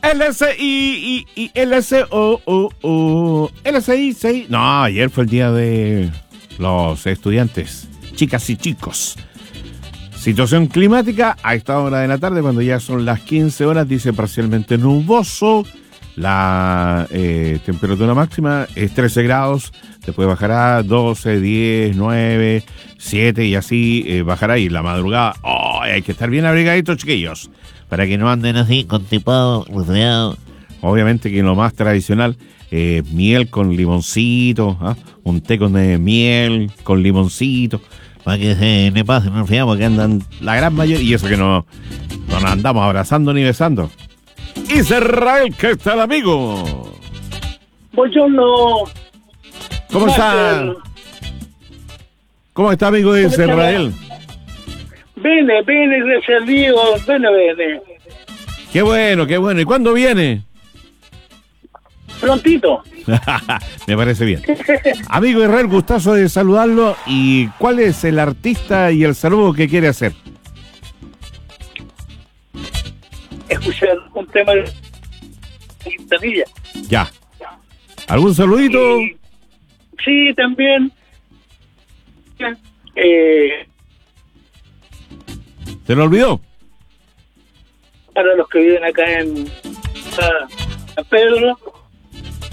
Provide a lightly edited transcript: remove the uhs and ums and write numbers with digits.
LSI y LSI, sí. No, ayer fue el día de los estudiantes, chicas y chicos. Situación climática a esta hora de la tarde, cuando ya son las 15 horas, dice parcialmente nuboso. La temperatura máxima es 13 grados, después bajará 12, 10, 9, 7 y así bajará. Y la madrugada, hay que estar bien abrigaditos, chiquillos, para que no anden así constipados, resfriados. Obviamente que lo más tradicional, miel con limoncito, un té con miel con limoncito, para que se me pasen los resfriados, porque andan la gran mayoría, y eso que no nos andamos abrazando ni besando. Israel, ¿qué tal, amigo? Buongiorno. ¿Cómo está? ¿Cómo está, amigo Israel? Bene, gracias a Dios, bene. Qué bueno. ¿Y cuándo viene? Prontito. Me parece bien. Amigo Israel, gustazo de saludarlo. ¿Y cuál es el artista y el saludo que quiere hacer? Escuchar un tema de Quintanilla. Ya. ¿Algún saludito? Sí, también. ¿Se lo olvidó? Para los que viven acá en San Pedro,